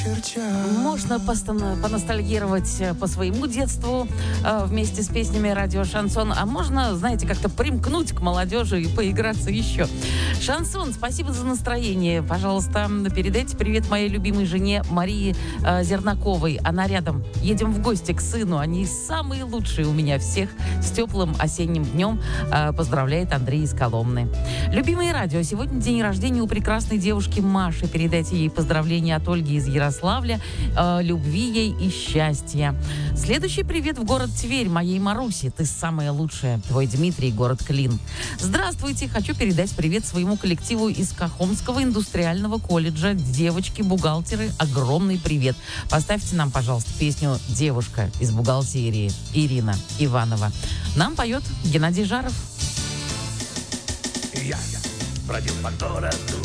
Можно поностальгировать по своему детству вместе с песнями радио «Шансон», а можно, знаете, как-то примкнуть к молодежи и поиграться еще. «Шансон», спасибо за настроение. Пожалуйста, передайте привет моей любимой жене Марии Зернаковой. Она рядом. Едем в гости к сыну. Они самые лучшие у меня всех. С теплым осенним днем поздравляет Андрей из Коломны. Любимые радио. Сегодня день рождения у прекрасной девушки Маши. Передайте ей поздравления от Ольги из Ярославля, любви ей и счастья. Следующий привет в город Тверь моей Маруси. Ты самая лучшая. Твой Дмитрий, город Клин. Здравствуйте. Хочу передать привет своему коллективу из Кахомского индустриального колледжа. Девочки-бухгалтеры, огромный привет. Поставьте нам, пожалуйста, песню «Девушка» из бухгалтерии. Ирина Иванова. Нам поет Геннадий Жаров. Я бродил по городу